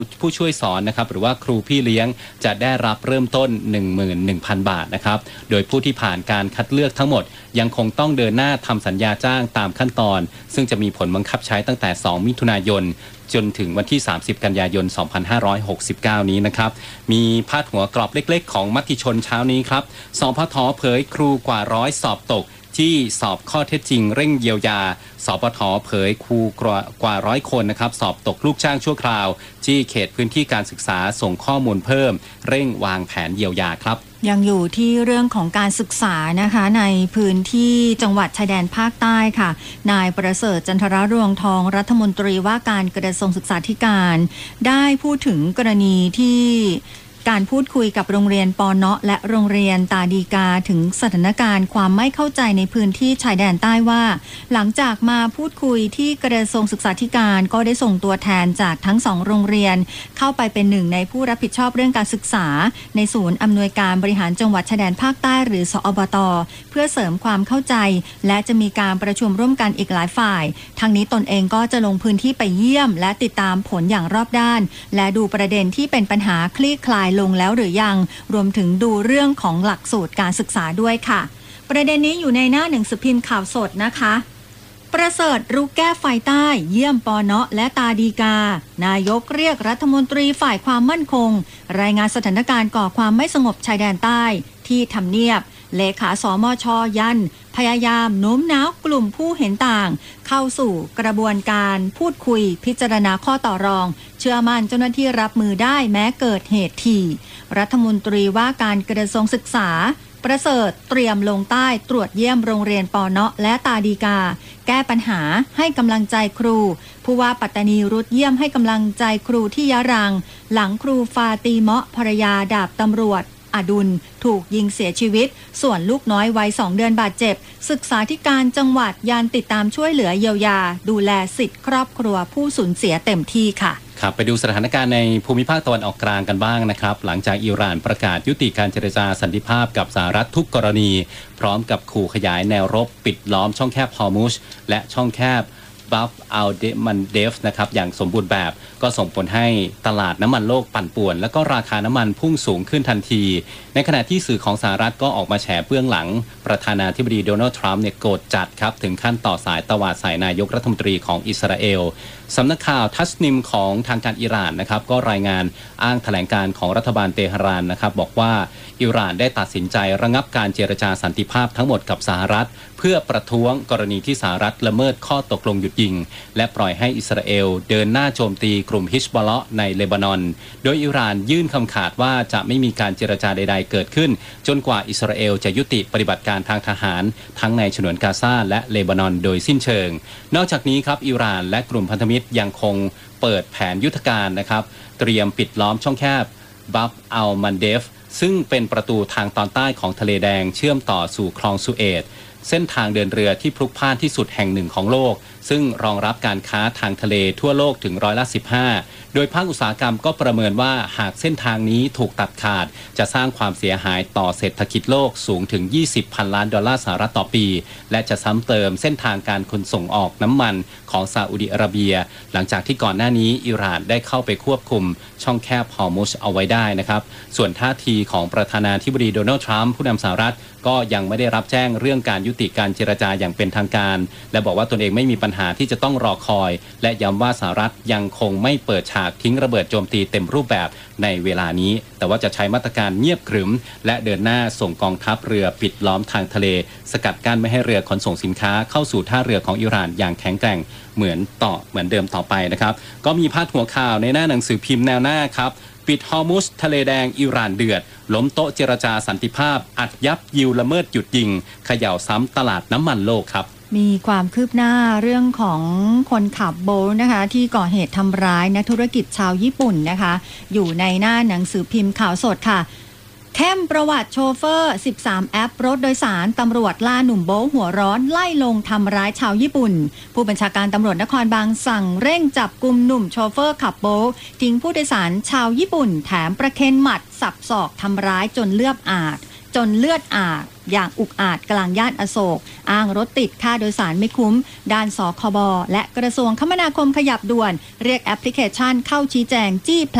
ผู้ช่วยสอนนะครับหรือว่าครูพี่เลี้ยงจะได้รับเริ่มต้น 11,000 บาทนะครับโดยผู้ที่ผ่านการคัดเลือกทั้งหมดยังคงต้องเดินหน้าทำสัญญาจ้างตามขั้นตอนซึ่งจะมีผลบังคับใช้ตั้งแต่ 2 มิถุนายนจนถึงวันที่ 30 กันยายน 2569 นี้นะครับมีพาดหัวกรอบเล็กๆของมติชนเช้านี้ครับสพท.เผยครูกว่า100สอบตกที่สอบข้อเท็จจริงเร่งเยียวยาสปท.เผยครูกว่า100 คนนะครับสอบตกลูกจ้างชั่วคราวที่เขตพื้นที่การศึกษาส่งข้อมูลเพิ่มเร่งวางแผนเยียวยาครับยังอยู่ที่เรื่องของการศึกษานะคะในพื้นที่จังหวัดชายแดนภาคใต้ค่ะนายประเสริฐจันทรรวงทองรัฐมนตรีว่าการกระทรวงศึกษาธิการได้พูดถึงกรณีที่การพูดคุยกับโรงเรียนปเนาะและโรงเรียนตาดีกาถึงสถานการณ์ความไม่เข้าใจในพื้นที่ชายแดนใต้ว่าหลังจากมาพูดคุยที่กระทรวงศึกษาธิการก็ได้ส่งตัวแทนจากทั้ง2โรงเรียนเข้าไปเป็นหนึ่งในผู้รับผิดชอบเรื่องการศึกษาในศูนย์อำนวยการบริหารจังหวัดชายแดนภาคใต้หรือสอบต.เพื่อเสริมความเข้าใจและจะมีการประชุมร่วมกันอีกหลายฝ่ายทั้งนี้ตนเองก็จะลงพื้นที่ไปเยี่ยมและติดตามผลอย่างรอบด้านและดูประเด็นที่เป็นปัญหาคลี่คลายลงแล้วหรือยังรวมถึงดูเรื่องของหลักสูตรการศึกษาด้วยค่ะประเด็นนี้อยู่ในหน้าหนังสือพิมพ์ข่าวสดนะคะประเสริฐรุกแก้ไฟใต้เยี่ยมปเนาะและตาดีกานายกเรียกรัฐมนตรีฝ่ายความมั่นคงรายงานสถานการณ์ก่อความไม่สงบชายแดนใต้ที่ทำเนียบเลขาสมช.ยันพยายามโน้มน้าวกลุ่มผู้เห็นต่างเข้าสู่กระบวนการพูดคุยพิจารณาข้อต่อรองเชื่อมั่นเจ้าหน้าที่รับมือได้แม้เกิดเหตุที่รัฐมนตรีว่าการกระทรวงศึกษาประเสริฐเตรียมลงใต้ตรวจเยี่ยมโรงเรียนปเนาะและตาดีกาแก้ปัญหาให้กำลังใจครูผู้ว่าปัตตานีรุดเยี่ยมให้กำลังใจครูที่ยะรังหลังครูฟาตีเมาะภรรยาดาบตำรวจอดุลถูกยิงเสียชีวิตส่วนลูกน้อยวัย2 เดือนบาดเจ็บศึกษาธิการจังหวัดยันติดตามช่วยเหลือเยียวยาดูแลสิทธิครอบครัวผู้สูญเสียเต็มที่ค่ะครับไปดูสถานการณ์ในภูมิภาคตะวันออกกลางกันบ้างนะครับหลังจากอิหร่านประกาศยุติการเจรจาสันติภาพกับสหรัฐทุกกรณีพร้อมกับขู่ขยายแนวรบปิดล้อมช่องแคบฮอร์มุซและช่องแคบบัฟอัลเดมันเดฟนะครับอย่างสมบูรณ์แบบก็ส่งผลให้ตลาดน้ำมันโลกปั่นป่วนและก็ราคาน้ำมันพุ่งสูงขึ้นทันทีในขณะที่สื่อของสหรัฐก็ออกมาแฉเบื้องหลังประธานาธิบดีโดนัลด์ทรัมป์เนี่ยโกรธจัดครับถึงขั้นต่อสายตวาดใส่นายกรัฐมนตรีของอิสราเอลสำนักข่าวทัสนิมของทางการอิหร่านนะครับก็รายงานอ้างแถลงการของรัฐบาลเตหะรานนะครับบอกว่าอิหร่านได้ตัดสินใจระงับการเจรจาสันติภาพทั้งหมดกับสหรัฐเพื่อประท้วงกรณีที่สหรัฐละเมิดข้อตกลงหยุดยิงและปล่อยให้อิสราเอลเดินหน้าโจมตีกลุ่มฮิชบอลเลาะห์ในเลบานอนโดยอิหร่านยื่นคำขาดว่าจะไม่มีการเจรจาใดๆเกิดขึ้นจนกว่าอิสราเอลจะยุติปฏิบัติการทางทหารทั้งในฉนวนกาซาและเลบานอนโดยสิ้นเชิงนอกจากนี้ครับอิหร่านและกลุ่มพันธมิตรยังคงเปิดแผนยุทธการนะครับเตรียมปิดล้อมช่องแคบบัฟอัลมันเดฟซึ่งเป็นประตูทางตอนใต้ของทะเลแดงเชื่อมต่อสู่คลองสุเอตเส้นทางเดินเรือที่พลุกพล่านที่สุดแห่งหนึ่งของโลกซึ่งรองรับการค้าทางทะเลทั่วโลกถึง15%โดยภาคอุตสาหกรรมก็ประเมินว่าหากเส้นทางนี้ถูกตัดขาดจะสร้างความเสียหายต่อเศรษฐกิจโลกสูงถึง$20 พันล้านต่อปีและจะซ้ำเติมเส้นทางการขนส่งออกน้ำมันของซาอุดิอาระเบียหลังจากที่ก่อนหน้านี้อิหร่านได้เข้าไปควบคุมช่องแคบฮอร์มุซเอาไว้ได้นะครับส่วนท่าทีของประธานาธิบดีโดนัลด์ทรัมป์ผู้นำสหรัฐก็ยังไม่ได้รับแจ้งเรื่องการยุติการเจรจาอย่างเป็นทางการและบอกว่าตนเองไม่มีปัญหาที่จะต้องรอคอยและย้ำว่าสหรัฐยังคงไม่เปิดฉากทิ้งระเบิดโจมตีเต็มรูปแบบในเวลานี้แต่ว่าจะใช้มาตรการเงียบขรึมและเดินหน้าส่งกองทัพเรือปิดล้อมทางทะเลสกัดกั้นไม่ให้เรือขนส่งสินค้าเข้าสู่ท่าเรือของอิหร่านอย่างแข็งแกร่งเหมือนเดิมต่อไปนะครับก็มีพาดหัวข่าวในหน้าหนังสือพิมพ์แนวหน้าครับปิดฮอร์มุซทะเลแดงอิหร่านเดือดล้มโต๊ะเจรจาสันติภาพอัดยับยิวละเมิดหยุดยิงเขย่าซ้ำตลาดน้ำมันโลกครับมีความคืบหน้าเรื่องของคนขับโบ๊ทนะคะที่ก่อเหตุทำร้ายนักธุรกิจชาวญี่ปุ่นนะคะอยู่ในหน้าหนังสือพิมพ์ข่าวสดค่ะเข้มประวัติโชเฟอร์13แอปรถโดยสารตำรวจล่าหนุ่มโบ๊ทหัวร้อนไล่ลงทำร้ายชาวญี่ปุ่นผู้บัญชาการตำรวจนครบาลสั่งเร่งจับกุมหนุ่มโชเฟอร์ขับโบ๊ททิ้งผู้โดยสารชาวญี่ปุ่นแถมประเคนหมัดสับศอกทำร้ายจนเลือดอาบอย่างอุกอาจกลางย่านอโศกอ้างรถติดค่าโดยสารไม่คุ้มด้านสคบและกระทรวงคมนาคมขยับด่วนเรียกแอปพลิเคชันเข้าชี้แจงจี้